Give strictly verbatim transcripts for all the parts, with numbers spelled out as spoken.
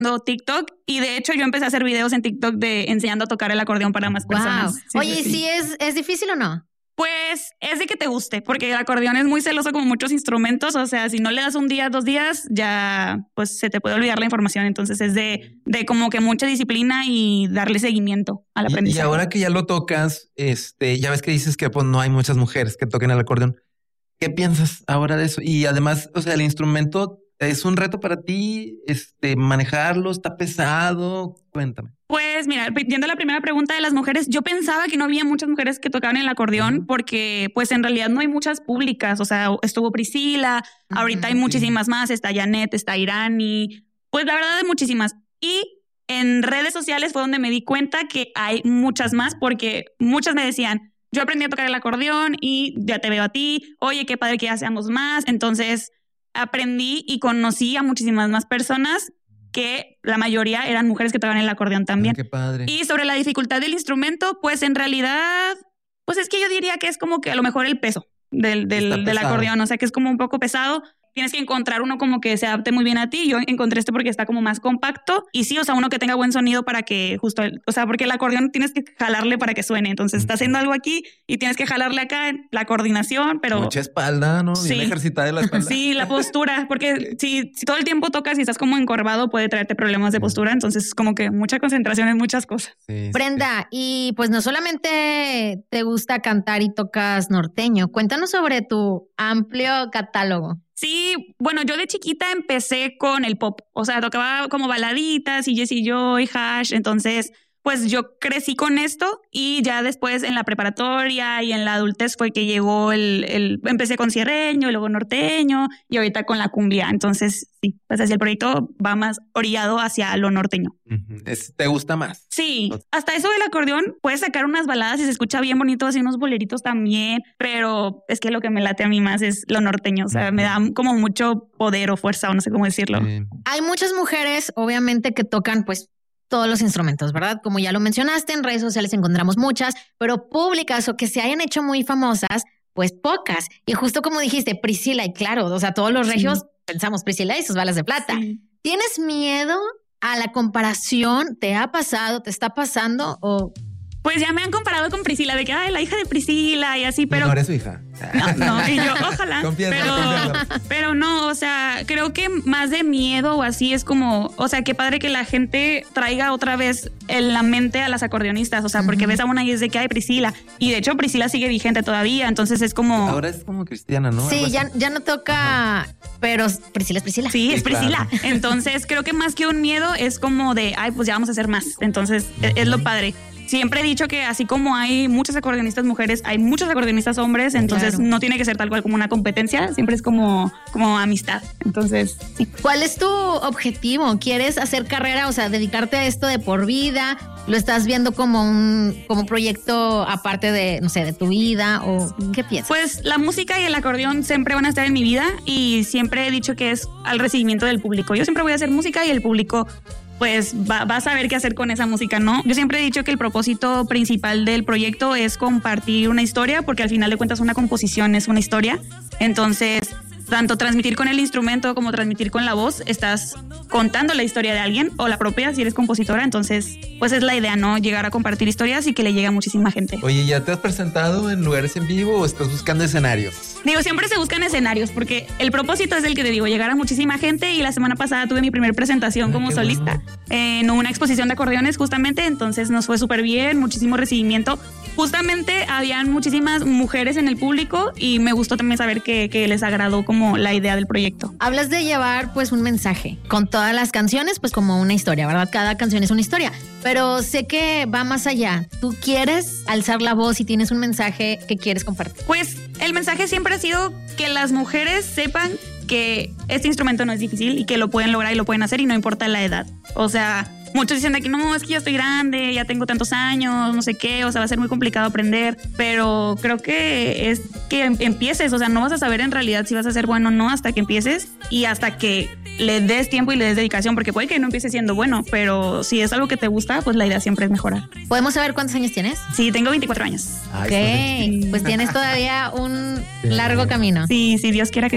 TikTok y de hecho yo empecé a hacer videos en TikTok de enseñando a tocar el acordeón para más personas. Wow. Sí, Oye, ¿y sí. si es, es difícil o no? Pues es de que te guste, porque el acordeón es muy celoso como muchos instrumentos, o sea, si no le das un día, dos días, ya pues se te puede olvidar la información, entonces es de, de como que mucha disciplina y darle seguimiento al aprendizaje. Y, y ahora que ya lo tocas, este, ya ves que dices que pues no hay muchas mujeres que toquen el acordeón. ¿Qué piensas ahora de eso? Y además, o sea, el instrumento es un reto para ti, este, manejarlo, está pesado, cuéntame. Pues mira, yendo a la primera pregunta de las mujeres, yo pensaba que no había muchas mujeres que tocaban el acordeón uh-huh. porque pues en realidad no hay muchas públicas, o sea, estuvo Priscila, uh-huh. ahorita hay muchísimas más, está Janet, está Irani, pues la verdad hay muchísimas. Y en redes sociales fue donde me di cuenta que hay muchas más porque muchas me decían, yo aprendí a tocar el acordeón y ya te veo a ti, oye, qué padre que ya seamos más. Entonces aprendí y conocí a muchísimas más personas que la mayoría eran mujeres que tocaban el acordeón también. Ah, qué padre. Y sobre la dificultad del instrumento, pues en realidad, pues es que yo diría que es como que a lo mejor el peso del, del, del acordeón, o sea que es como un poco pesado. Tienes que encontrar uno como que se adapte muy bien a ti. Yo encontré este porque está como más compacto y sí, o sea, uno que tenga buen sonido para que justo, el, o sea, porque el acordeón tienes que jalarle para que suene. Entonces mm. está haciendo algo aquí y tienes que jalarle acá la coordinación, pero... Mucha espalda, ¿no? Bien sí. ejercitada de la espalda. Sí, la postura, porque si, si todo el tiempo tocas y estás como encorvado puede traerte problemas de postura. Entonces es como que mucha concentración en muchas cosas. Sí, Brenda, sí. y pues no solamente te gusta cantar y tocas norteño, cuéntanos sobre tu amplio catálogo. Sí, bueno, yo de chiquita empecé con el pop, o sea, tocaba como baladitas y Jessie Joy, Hash, entonces pues yo crecí con esto y ya después en la preparatoria y en la adultez fue que llegó el, el empecé con sierreño y luego norteño y ahorita con la cumbia, entonces sí, pues así el proyecto va más orillado hacia lo norteño. Uh-huh. Es, ¿te gusta más? Sí, hasta eso del acordeón puedes sacar unas baladas y se escucha bien bonito, así unos boleritos también, pero es que lo que me late a mí más es lo norteño, o sea, uh-huh. me da como mucho poder o fuerza o no sé cómo decirlo. Sí. Hay muchas mujeres, obviamente, que tocan pues todos los instrumentos, ¿verdad? Como ya lo mencionaste, en redes sociales encontramos muchas, pero públicas o que se hayan hecho muy famosas, pues pocas. Y justo como dijiste, Priscila, y claro, o sea, todos los regios sí. pensamos Priscila y sus balas de plata. Sí. ¿Tienes miedo a la comparación? ¿Te ha pasado? ¿Te está pasando? ¿O...? Pues ya me han comparado con Priscila, de que, ay, la hija de Priscila y así, pero... No eres su hija. No, no, y yo, ojalá. Confiesa, pero, confiesa. pero no, o sea, creo que más de miedo o así es como, o sea, qué padre que la gente traiga otra vez en la mente a las acordeonistas, o sea, porque uh-huh. ves a una y es de que hay Priscila, y de hecho Priscila sigue vigente todavía, entonces es como... Ahora es como cristiana, ¿no? Sí, ya, ya no toca, uh-huh. pero Priscila es Priscila. Sí, sí es Priscila. Claro. Entonces creo que más que un miedo es como de, ay, pues ya vamos a hacer más, entonces uh-huh. es, es lo padre. Siempre he dicho que así como hay muchas acordeonistas mujeres, hay muchos acordeonistas hombres, entonces claro. no tiene que ser tal cual como una competencia, siempre es como, como amistad. Entonces, sí. ¿Cuál es tu objetivo? ¿Quieres hacer carrera, o sea, dedicarte a esto de por vida? ¿Lo estás viendo como un como proyecto aparte de, no sé, de tu vida? ¿O qué piensas? Pues la música y el acordeón siempre van a estar en mi vida y siempre he dicho que es al recibimiento del público. Yo siempre voy a hacer música y el público pues va, va a saber qué hacer con esa música, ¿no? Yo siempre he dicho que el propósito principal del proyecto es compartir una historia, porque al final de cuentas una composición es una historia. Entonces, tanto transmitir con el instrumento como transmitir con la voz, estás contando la historia de alguien o la propia si eres compositora. Entonces, pues es la idea, ¿no? Llegar a compartir historias y que le llegue a muchísima gente. Oye, ¿ya te has presentado en lugares en vivo o estás buscando escenarios? Digo, siempre se buscan escenarios porque el propósito es el que te digo, llegar a muchísima gente, y la semana pasada tuve mi primera presentación Ay, como solista bueno. en una exposición de acordeones justamente, entonces nos fue súper bien, muchísimo recibimiento. Justamente habían muchísimas mujeres en el público y me gustó también saber que, que les agradó como la idea del proyecto. Hablas de llevar pues un mensaje con todas las canciones, pues como una historia, ¿verdad? Cada canción es una historia, pero sé que va más allá. ¿Tú quieres alzar la voz y tienes un mensaje que quieres compartir? Pues el mensaje siempre ha sido que las mujeres sepan que este instrumento no es difícil y que lo pueden lograr y lo pueden hacer y no importa la edad. O sea, muchos dicen de que no, es que ya estoy grande, ya tengo tantos años, no sé qué, o sea, va a ser muy complicado aprender, pero creo que es que empieces, o sea, no vas a saber en realidad si vas a ser bueno o no hasta que empieces y hasta que le des tiempo y le des dedicación, porque puede que no empieces siendo bueno, pero si es algo que te gusta, pues la idea siempre es mejorar. ¿Podemos saber cuántos años tienes? Sí, tengo veinticuatro años. Ok, pues tienes todavía un largo camino. Sí, si Dios quiera que sí.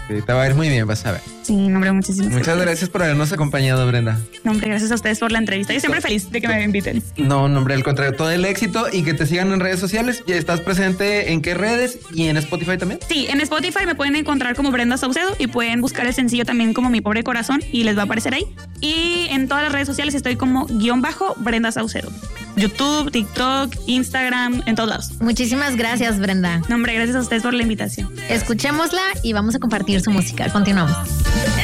Este, te va a ir muy bien, vas a ver. Sí, hombre, muchísimas Muchas gracias. gracias por habernos acompañado, Brenda. No, hombre, gracias a ustedes por la entrevista. Yo siempre feliz de que me inviten. No, no, hombre, al contrario, todo el éxito y que te sigan en redes sociales. ¿Ya estás presente en qué redes y en Spotify también? Sí, en Spotify me pueden encontrar como Brenda Saucedo y pueden buscar el sencillo también como Mi Pobre Corazón y les va a aparecer ahí. Y en todas las redes sociales estoy como guión bajo Brenda Saucedo. YouTube, TikTok, Instagram, en todos lados. Muchísimas gracias, Brenda. No, hombre, gracias a ustedes por la invitación. Escuchémosla y vamos a compartir su música. Continuamos.